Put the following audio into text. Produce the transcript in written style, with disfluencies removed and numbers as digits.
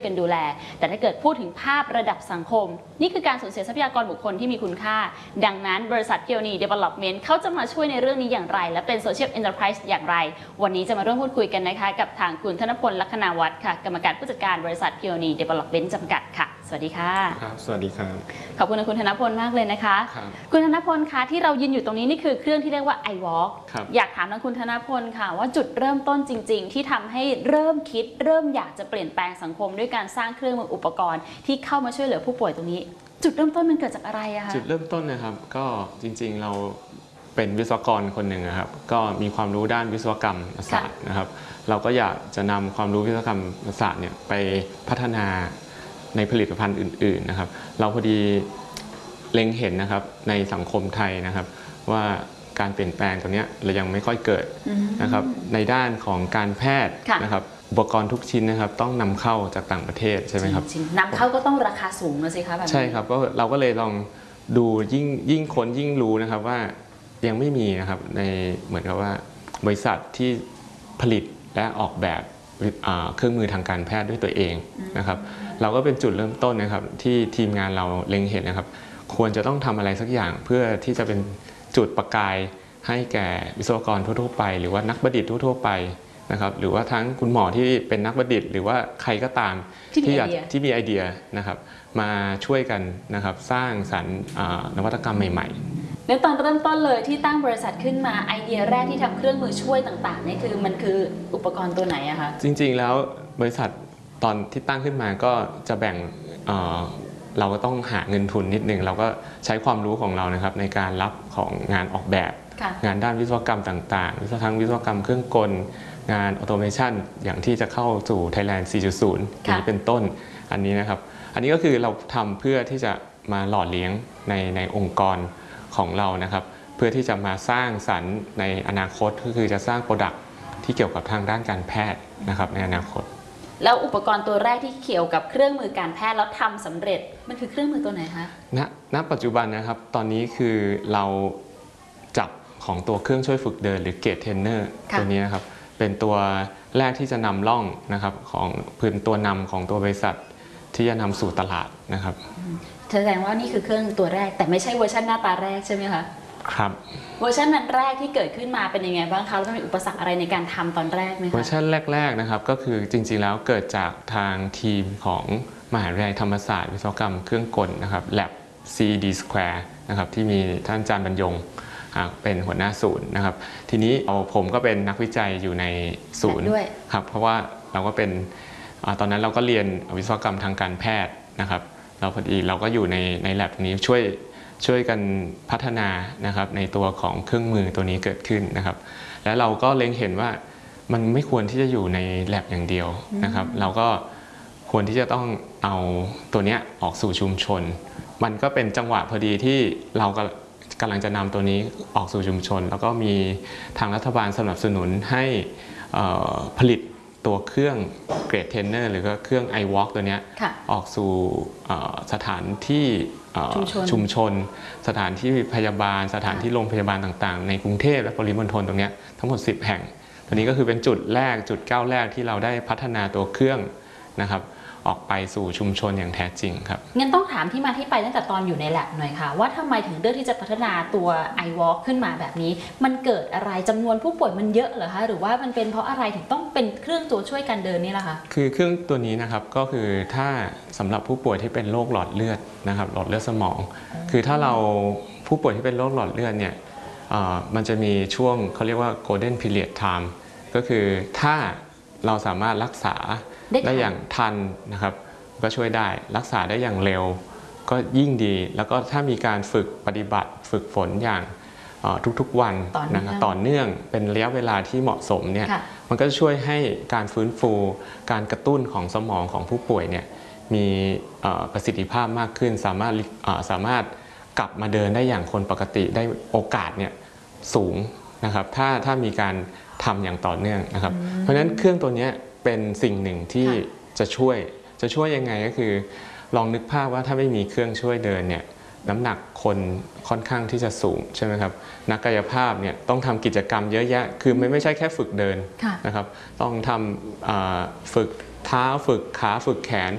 กันดูแลแต่ถ้าเกิดพูดถึงภาพระดับสังคมนี่คือการสูญเสียทรัพยากรบุคคลที่มีคุณค่าดังนั้นบริษัท Peony Development เขาจะมาช่วยในเรื่องนี้อย่างไรและเป็น Social Enterprise อย่างไรวันนี้จะมาร่วมพูดคุยกันนะคะกับทางคุณธนพล ลัคนาวัฒน์ค่ะกรรมการผู้จัดการบริษัท Peony Development จำกัดค่ะสวัสดีค่ะครับสวัสดีครับขอบคุณคุณธนพลมากเลยนะคะคุณธนพลคะที่เรายืนอยู่ตรงนี้นี่คือเครื่องที่เรียกว่า iWalk อยากถามทางคุณธนพลค่ะว่าจุดเริ่มต้นจริงๆที่ทำให้เริ่มคิดเริ่มอยากจะเปลี่ยนแปลงสังคมด้วยการสร้างเครื่องมืออุปกรณ์ที่เข้ามาช่วยเหลือผู้ป่วยตรงนี้จุดเริ่มต้นมันเกิดจากอะไรอะคะจุดเริ่มต้นนะครับก็จริงๆเราเป็นวิศวกรคนหนึ่งครับก็มีความรู้ด้านวิศวกรรมศาสตร์นะครับเราก็อยากจะนำความรู้วิศวกรรมศาสตร์เนี่ยไปพัฒนาในผลิตภัณฑ์อื่นๆนะครับเราพอดีเล็งเห็นนะครับในสังคมไทยนะครับว่าการเปลี่ยนแปลงตัวนี้เรายังไม่ค่อยเกิดนะครับในด้านของการแพทย์นะครับอุปกรณ์ทุกชิ้นนะครับต้องนำเข้าจากต่างประเทศใช่ไหมครับนำเข้าก็ต้องราคาสูงนะสิคะแบบนี้ใช่ครับก็เราก็เลยลองดูยิ่งคนยิ่งรู้นะครับว่ายังไม่มีนะครับในเหมือนกับว่าบริษัทที่ผลิตและออกแบบเครื่องมือทางการแพทย์ด้วยตัวเองนะครับเราก็เป็นจุดเริ่มต้นนะครับที่ทีมงานเราเล็งเห็นนะครับควรจะต้องทำอะไรสักอย่างเพื่อที่จะเป็นจุดประกายให้แก่วิศวกรทั่วๆไปหรือว่านักประดิษฐ์ทั่วๆไปนะครับหรือว่าทั้งคุณหมอที่เป็นนักประดิษฐ์หรือว่าใครก็ตามที่มีไอเดียนะครับมาช่วยกันนะครับสร้างสรรค์นวัตกรรมใหม่ๆในตอนเริ่มต้นเลยที่ตั้งบริษัทขึ้นมาไอเดียแรกที่ทำเครื่องมือช่วยต่างๆนี่คือมันคืออุปกรณ์ตัวไหนอะคะจริงๆแล้วบริษัทตอนที่ตั้งขึ้นมาก็จะแบ่งเราก็ต้องหาเงินทุนนิดนึงเราก็ใช้ความรู้ของเรานะครับในการรับของงานออกแบบงานด้านวิศวกรรมต่างๆทั้งวิศวกรรมเครื่องกลงานออโตเมชันอย่างที่จะเข้าสู่ Thailand 4.0 นี้เป็นต้นอันนี้นะครับอันนี้ก็คือเราทำเพื่อที่จะมาหล่อเลี้ยงในองค์กรของเรานะครับเพื่อที่จะมาสร้างสรรค์ในอนาคตก็คือจะสร้างโปรดักต์ที่เกี่ยวกับทางด้านการแพทย์นะครับในอนาคตแล้วอุปกรณ์ตัวแรกที่เกี่ยวกับเครื่องมือการแพทย์แล้วทำสำเร็จมันคือเครื่องมือตัวไหนคะณปัจจุบันนะครับตอนนี้คือเราจับของตัวเครื่องช่วยฝึกเดินหรือเกตเทรนเนอร์ตัวนี้นะครับเป็นตัวแรกที่จะนำร่องนะครับของพื้นตัวนำของตัวบริษัทที่จะนำสู่ตลาดนะครับแสดงว่านี่คือเครื่องตัวแรกแต่ไม่ใช่เวอร์ชันหน้าตาแรกใช่ไหมคะครับเวอร์ชันนั้นแรกที่เกิดขึ้นมาเป็นยังไงบ้างคะแล้วมีอุปสรรคอะไรในการทำตอนแรกไหมคะเวอร์ชันแรกๆนะครับก็คือจริงๆแล้วเกิดจากทางทีมของมหาวิทยาลัยธรรมศาสตร์วิศวกรรมเครื่องกลนะครับ Lab CED Square นะครับที่มีท่านอาจารย์บรรยงเป็นหัวหน้าศูนย์นะครับทีนี้ผมก็เป็นนักวิจัยอยู่ในศูนย์ครับเพราะว่าเราก็เป็นตอนนั้นเราก็เรียนวิศวกรรมทางการแพทย์นะครับเราพอดีเราก็อยู่ใน lab นี้ช่วยกันพัฒนานะครับในตัวของเครื่องมือตัวนี้เกิดขึ้นนะครับและเราก็เล็งเห็นว่ามันไม่ควรที่จะอยู่ใน lab อย่างเดียวนะครับเราก็ควรที่จะต้องเอาตัวนี้ออกสู่ชุมชนมันก็เป็นจังหวะพอดีที่เรากำลังจะนำตัวนี้ออกสู่ชุมชนแล้วก็มีทางรัฐบาลสนับสนุนให้ผลิตตัวเครื่องเกรดเทรนเนอร์หรือเครื่อง iWalk ตัวนี้ออกสู่สถานที่ชุมชนสถานที่พยาบาลสถานที่โรงพยาบาลต่างๆในกรุงเทพและปริมณฑลตรงนี้ทั้งหมด10แห่งตัวนี้ก็คือเป็นจุดแรกจุดก้าวแรกที่เราได้พัฒนาตัวเครื่องนะครับออกไปสู่ชุมชนอย่างแท้จริงครับงั้นต้องถามที่มาที่ไปตั้งแต่ตอนอยู่ใน lab หน่อยค่ะว่าทำไมถึงเลือกที่จะพัฒนาตัว iWalk ขึ้นมาแบบนี้มันเกิดอะไรจำนวนผู้ป่วยมันเยอะเหรอคะหรือว่ามันเป็นเพราะอะไรถึงต้องเป็นเครื่องตัวช่วยการเดินนี่ล่ะคะคือเครื่องตัวนี้นะครับก็คือถ้าสำหรับผู้ป่วยที่เป็นโรคหลอดเลือดนะครับหลอดเลือดสมองคือถ้าเราผู้ป่วยที่เป็นโรคหลอดเลือดเนี่ยมันจะมีช่วงเขาเรียกว่า golden period time ก็คือถ้าเราสามารถรักษาได้อย่างทันนะครับก็ช่วยได้รักษาได้อย่างเร็วก็ยิ่งดีแล้วก็ถ้ามีการฝึกปฏิบัติฝึกฝนอย่างทุกๆวันนะครับต่อเนื่องเป็นระยะเวลาที่เหมาะสมเนี่ยมันก็จะช่วยให้การฟื้นฟูการกระตุ้นของสมองของผู้ป่วยเนี่ยมีประสิทธิภาพมากขึ้นสามารถกลับมาเดินได้อย่างคนปกติได้โอกาสเนี่ยสูงนะครับถ้ามีการทำอย่างต่อเนื่องนะครับเพราะฉะนั้นเครื่องตัวนี้เป็นสิ่งหนึ่งที่จะช่วยยังไงก็คือลองนึกภาพว่าถ้าไม่มีเครื่องช่วยเดินเนี่ยน้ำหนักคนค่อนข้างที่จะสูงใช่ไหมครับนักกายภาพเนี่ยต้องทำกิจกรรมเยอะแยะคือไม่ใช่แค่ฝึกเดินนะครับต้องทำฝึกเท้าฝึกขาฝึกแขน